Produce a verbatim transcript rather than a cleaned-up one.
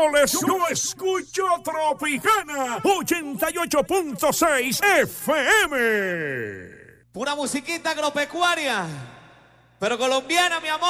yo les yo escucho Tropicana ochenta y ocho punto seis F M. Una musiquita agropecuaria, pero colombiana, mi amor.